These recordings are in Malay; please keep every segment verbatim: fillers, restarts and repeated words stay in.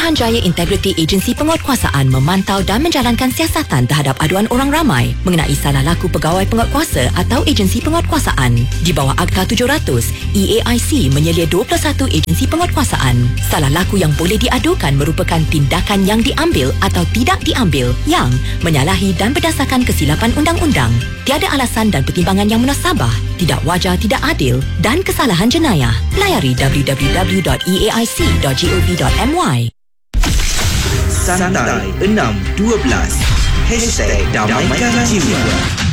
Suruhanjaya Integriti Agensi Penguatkuasaan memantau dan menjalankan siasatan terhadap aduan orang ramai mengenai salah laku pegawai penguatkuasa atau agensi penguatkuasaan. Di bawah Akta tujuh ratus, E A I C menyelia dua puluh satu agensi penguatkuasaan. Salah laku yang boleh diadukan merupakan tindakan yang diambil atau tidak diambil yang menyalahi dan berdasarkan kesilapan undang-undang, tiada alasan dan pertimbangan yang munasabah, tidak wajar, tidak adil dan kesalahan jenayah. Layari w w w dot e a i c dot gov dot m y. Santai enam dua belas Hashtag Damaikan Jiwa.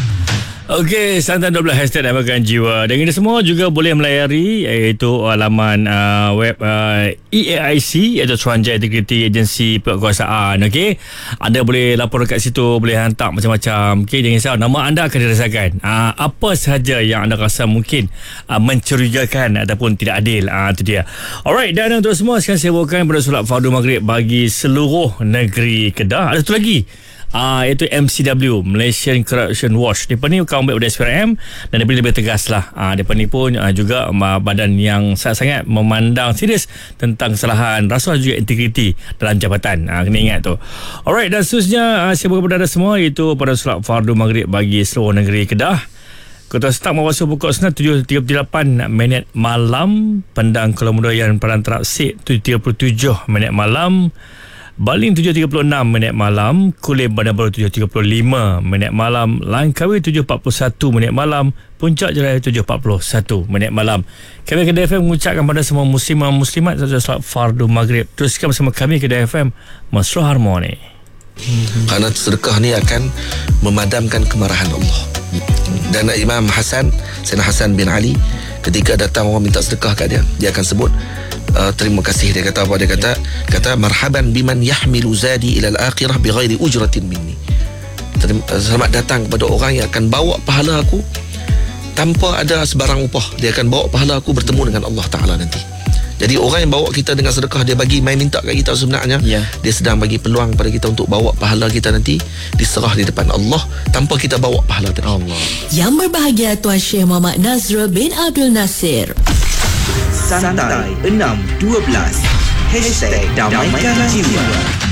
Okey, Santai dua belas Hashtag Damaikan Jiwa. Dan kita semua juga boleh melayari iaitu laman uh, web uh, E A I C iaitu Suruhanjaya Integriti Agensi Penguatkuasaan. Okey, anda boleh lapor dekat situ, boleh hantar macam-macam. Okey, jangan risau, nama anda akan dirasakan. Uh, apa sahaja yang anda rasa mungkin uh, mencurigakan ataupun tidak adil. Ah uh, itu dia. Alright, dan untuk semua sekarang saya bawakan pada solat fardu maghrib bagi seluruh negeri Kedah. Ada satu lagi. Ah, uh, iaitu M C W, Malaysian Corruption Watch. Mereka ni kaum baik S P R M dan mereka lebih tegas lah. Ah, uh, mereka ni pun uh, juga uh, badan yang sangat-sangat memandang serius tentang kesalahan rasuah juga integriti dalam jabatan. Ah, uh, kena ingat tu. Alright, dan seterusnya uh, saya berkata kepada anda semua iaitu pada solat fardu maghrib bagi seluruh negeri Kedah. Kita start memasuki pukul tujuh tiga puluh lapan minit malam. Pendang Kuala Muda yang Padang Terap Sik tujuh tiga puluh tujuh minit malam. Baling tujuh tiga puluh enam minit malam, Kulim Bandar Baru tujuh tiga puluh lima minit malam, Langkawi tujuh empat puluh satu minit malam, Puncak Jaya tujuh empat puluh satu minit malam. Kami Kedah F M mengucapkan pada semua muslimah muslimat salat fardu maghrib. Teruskan bersama kami Kedah F M, Mesra Harmoni. Kerana sedekah ni akan memadamkan kemarahan Allah. Dan Imam Hasan, Sayyidina Hasan bin Ali, ketika datang orang minta sedekah kat dia, dia akan sebut Uh, terima kasih. Dia kata apa? Dia kata kata marhaban biman yahmilu zadi ila al-akhirah bighairi ujratin minni. Terima, uh, selamat datang kepada orang yang akan bawa pahala aku tanpa ada sebarang upah. Dia akan bawa pahala aku bertemu dengan Allah Ta'ala nanti. Jadi orang yang bawa kita dengan sedekah, dia bagi main minta kat kita sebenarnya, yeah. Dia sedang bagi peluang pada kita untuk bawa pahala kita nanti diserah di depan Allah tanpa kita bawa pahala tadi. Allah. Yang berbahagia Tuan Syekh Muhammad Nazrul bin Abdul Nasir. Santai enam dua belas Hashtag Damaikan Jiwa.